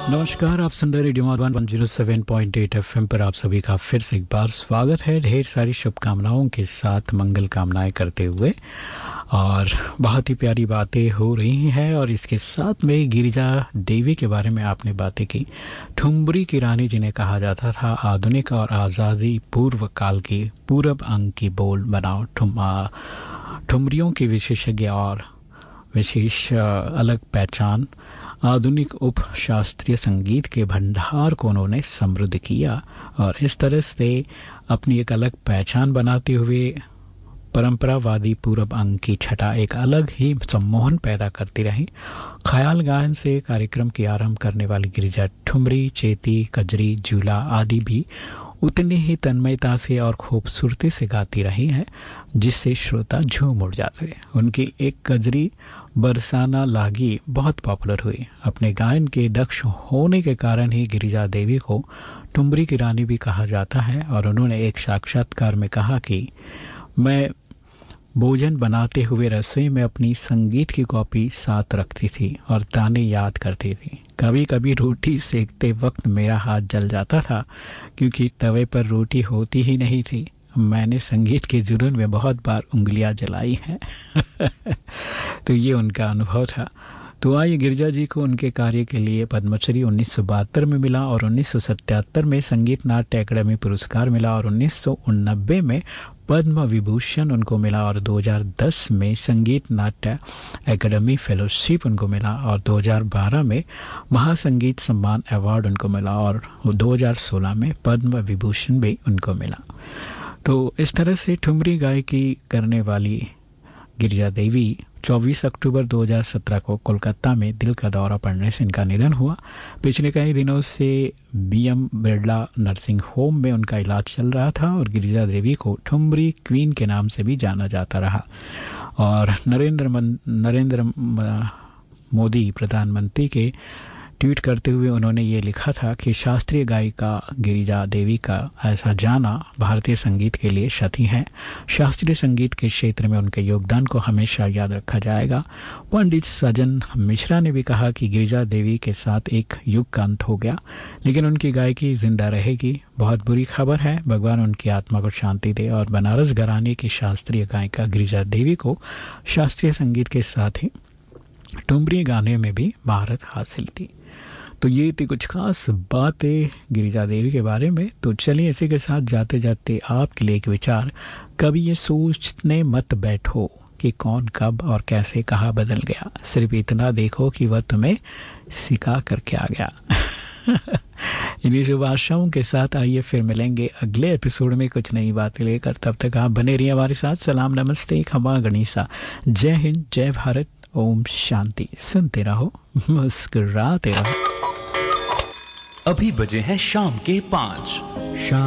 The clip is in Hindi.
नमस्कार, आप सुन रहे रेडियो मधुबन 107.8 एफएम पर आप सभी का फिर से एक बार स्वागत है। ढेर सारी शुभकामनाओं के साथ मंगल कामनाएं करते हुए और बहुत ही प्यारी बातें हो रही हैं। और इसके साथ में गिरिजा देवी के बारे में आपने बातें की। ठुमरी की रानी जिन्हें कहा जाता था, आधुनिक और आज़ादी पूर्व काल की पूरब अंग की बोल बनाओ ठुमरियों की विशेषज्ञ और विशेष अलग पहचान, आधुनिक उप शास्त्रीय संगीत के भंडार को उन्होंने समृद्ध किया और इस तरह से अपनी एक अलग पहचान बनाते हुए परंपरावादी पूरब अंग की छटा एक अलग ही सम्मोहन पैदा करती रही। ख्याल गायन से कार्यक्रम की आरंभ करने वाली गिरिजा ठुमरी, चेती, कजरी, जूला आदि भी उतनी ही तन्मयता से और खूबसूरती से गाती रही हैं जिससे श्रोता झूम उठ जाते। उनकी एक कजरी बरसाना लागी बहुत पॉपुलर हुई। अपने गायन के दक्ष होने के कारण ही गिरिजा देवी को ठुमरी की रानी भी कहा जाता है। और उन्होंने एक साक्षात्कार में कहा कि मैं भोजन बनाते हुए रसोई में अपनी संगीत की कॉपी साथ रखती थी और ताने याद करती थी। कभी कभी रोटी सेकते वक्त मेरा हाथ जल जाता था क्योंकि तवे पर रोटी होती ही नहीं थी। मैंने संगीत के जुनून में बहुत बार उंगलियां जलाई हैं। तो ये उनका अनुभव था। तो आइए, गिरिजा जी को उनके कार्य के लिए पद्मश्री 1972 में मिला और 1977 में संगीत नाट्य अकादमी पुरस्कार मिला और 1989 में पद्म विभूषण उनको मिला और 2010 में संगीत नाट्य अकादमी फेलोशिप उनको मिला और 2012 में महासंगीत सम्मान अवार्ड उनको मिला और 2016 में पद्म विभूषण भी उनको मिला। तो इस तरह से ठुमरी गायकी करने वाली गिरिजा देवी 24 अक्टूबर 2017 को कोलकाता में दिल का दौरा पड़ने से इनका निधन हुआ। पिछले कई दिनों से बीएम बिरला नर्सिंग होम में उनका इलाज चल रहा था और गिरिजा देवी को ठुमरी क्वीन के नाम से भी जाना जाता रहा। और नरेंद्र मोदी प्रधानमंत्री के ट्वीट करते हुए उन्होंने ये लिखा था कि शास्त्रीय गायिका गिरिजा देवी का ऐसा जाना भारतीय संगीत के लिए क्षति है। शास्त्रीय संगीत के क्षेत्र में उनके योगदान को हमेशा याद रखा जाएगा। पंडित सजन मिश्रा ने भी कहा कि गिरिजा देवी के साथ एक युग का अंत हो गया, लेकिन उनकी गायकी जिंदा रहेगी। बहुत बुरी खबर है, भगवान उनकी आत्मा को शांति दे। और बनारस घराने की शास्त्रीय गायिका गिरिजा देवी को शास्त्रीय संगीत के साथ ही ठुमरी गाने में भी महारत हासिल थी। तो ये थी कुछ खास बातें गिरिजा देवी के बारे में। तो चलिए इसी के साथ जाते जाते आपके लिए एक विचार। कभी ये सोचने मत बैठो कि कौन कब और कैसे कहाँ बदल गया, सिर्फ इतना देखो कि वह तुम्हें सिखा करके आ गया। इन्हीं शुभ आशाओं के साथ आइए फिर मिलेंगे अगले एपिसोड में कुछ नई बातें लेकर। तब तक आप बने रहिए हमारे साथ। सलाम, नमस्ते, खमा गणिसा। जय हिंद, जय भारत, ओम शांति। सुनते रहो, मुस्कुराते रहो। अभी बजे हैं शाम के 5।